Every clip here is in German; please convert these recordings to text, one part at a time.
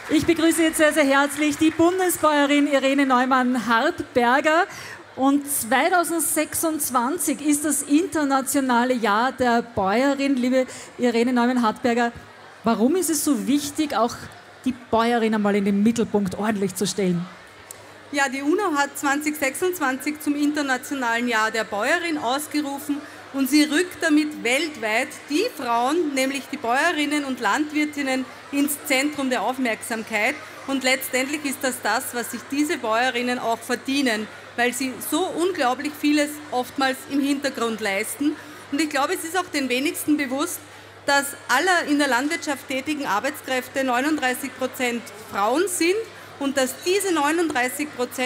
Ich begrüße jetzt sehr, sehr herzlich die Bundesbäuerin Irene Neumann-Hartberger. Und 2026 ist das internationale Jahr der Bäuerin. Liebe Irene Neumann-Hartberger, warum ist es so wichtig, auch die Bäuerin einmal in den Mittelpunkt ordentlich zu stellen? Ja, die UNO hat 2026 zum internationalen Jahr der Bäuerin ausgerufen und sie rückt damit weltweit die Frauen, nämlich die Bäuerinnen und Landwirtinnen, ins Zentrum der Aufmerksamkeit. Und letztendlich ist das, was sich diese Bäuerinnen auch verdienen, weil sie so unglaublich vieles oftmals im Hintergrund leisten. Und ich glaube, es ist auch den wenigsten bewusst, dass aller in der Landwirtschaft tätigen Arbeitskräfte 39% Frauen sind und dass diese 39%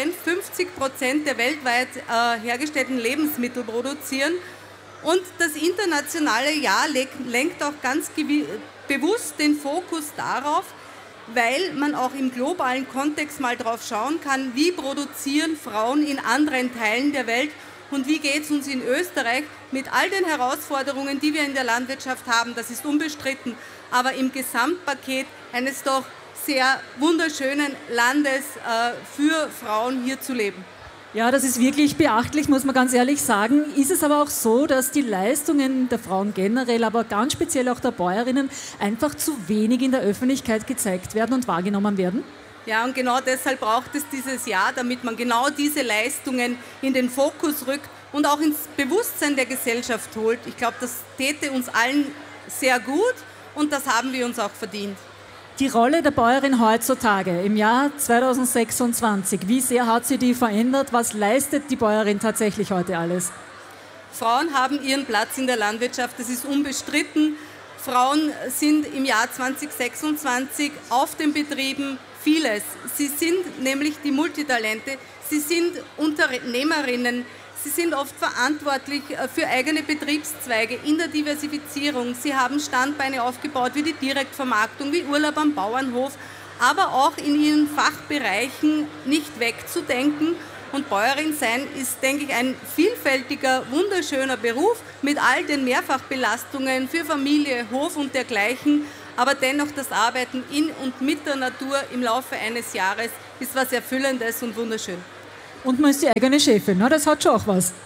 50% der weltweit hergestellten Lebensmittel produzieren. Und das internationale Jahr lenkt auch ganz bewusst den Fokus darauf, weil man auch im globalen Kontext mal drauf schauen kann, wie produzieren Frauen in anderen Teilen der Welt und wie geht es uns in Österreich mit all den Herausforderungen, die wir in der Landwirtschaft haben, das ist unbestritten, aber im Gesamtpaket eines doch sehr wunderschönen Landes für Frauen hier zu leben. Ja, das ist wirklich beachtlich, muss man ganz ehrlich sagen. Ist es aber auch so, dass die Leistungen der Frauen generell, aber ganz speziell auch der Bäuerinnen, einfach zu wenig in der Öffentlichkeit gezeigt werden und wahrgenommen werden? Ja, und genau deshalb braucht es dieses Jahr, damit man genau diese Leistungen in den Fokus rückt und auch ins Bewusstsein der Gesellschaft holt. Ich glaube, das täte uns allen sehr gut und das haben wir uns auch verdient. Die Rolle der Bäuerin heutzutage im Jahr 2026, wie sehr hat sie die verändert? Was leistet die Bäuerin tatsächlich heute alles? Frauen haben ihren Platz in der Landwirtschaft, das ist unbestritten. Frauen sind im Jahr 2026 auf den Betrieben vieles. Sie sind nämlich die Multitalente, sie sind Unternehmerinnen, sie sind oft verantwortlich für eigene Betriebszweige in der Diversifizierung. Sie haben Standbeine aufgebaut wie die Direktvermarktung, wie Urlaub am Bauernhof, aber auch in ihren Fachbereichen nicht wegzudenken. Und Bäuerin sein ist, denke ich, ein vielfältiger, wunderschöner Beruf mit all den Mehrfachbelastungen für Familie, Hof und dergleichen. Aber dennoch das Arbeiten in und mit der Natur im Laufe eines Jahres ist was Erfüllendes und wunderschön. Und man ist die eigene Chefin, ne? Das hat schon auch was.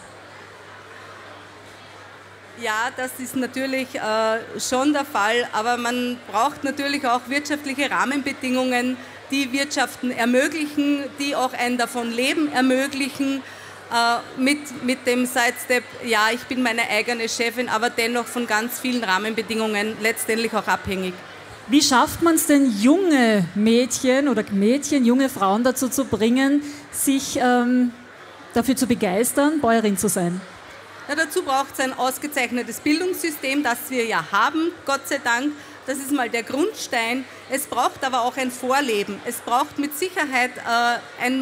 Ja, das ist natürlich schon der Fall, aber man braucht natürlich auch wirtschaftliche Rahmenbedingungen, die Wirtschaften ermöglichen, die auch ein Davonleben ermöglichen, mit dem Sidestep, ja, ich bin meine eigene Chefin, aber dennoch von ganz vielen Rahmenbedingungen letztendlich auch abhängig. Wie schafft man es denn, junge Mädchen, junge Frauen dazu zu bringen, sich dafür zu begeistern, Bäuerin zu sein? Ja, dazu braucht es ein ausgezeichnetes Bildungssystem, das wir ja haben, Gott sei Dank. Das ist mal der Grundstein. Es braucht aber auch ein Vorleben. Es braucht mit Sicherheit einen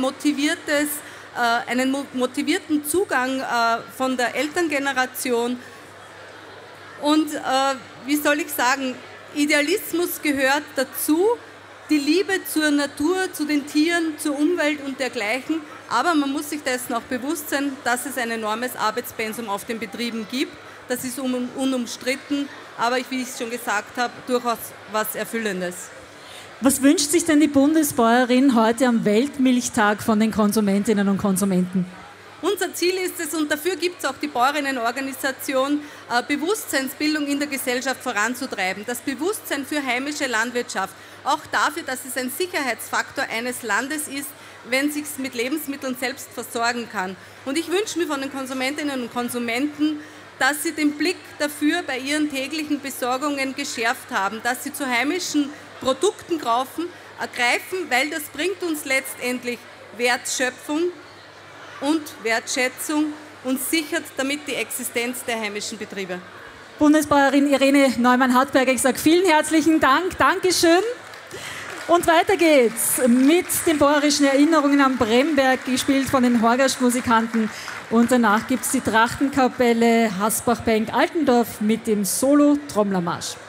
motivierten Zugang von der Elterngeneration. Und wie soll ich sagen, Idealismus gehört dazu, die Liebe zur Natur, zu den Tieren, zur Umwelt und dergleichen. Aber man muss sich dessen auch bewusst sein, dass es ein enormes Arbeitspensum auf den Betrieben gibt. Das ist unumstritten, aber wie ich es schon gesagt habe, durchaus was Erfüllendes. Was wünscht sich denn die Bundesbäuerin heute am Weltmilchtag von den Konsumentinnen und Konsumenten? Unser Ziel ist es, und dafür gibt es auch die Bäuerinnenorganisation, Bewusstseinsbildung in der Gesellschaft voranzutreiben. Das Bewusstsein für heimische Landwirtschaft, auch dafür, dass es ein Sicherheitsfaktor eines Landes ist, wenn es sich mit Lebensmitteln selbst versorgen kann. Und ich wünsche mir von den Konsumentinnen und Konsumenten, dass sie den Blick dafür bei ihren täglichen Besorgungen geschärft haben, dass sie zu heimischen Produkten greifen, weil das bringt uns letztendlich Wertschöpfung und Wertschätzung und sichert damit die Existenz der heimischen Betriebe. Bundesbäuerin Irene Neumann-Hartberger, ich sage vielen herzlichen Dank, Dankeschön. Und weiter geht's mit den bäuerischen Erinnerungen am Bremberg, gespielt von den Horgasch-Musikanten. Und danach gibt es die Trachtenkapelle Hasbach-Benk-Altendorf mit dem Solo-Trommlermarsch.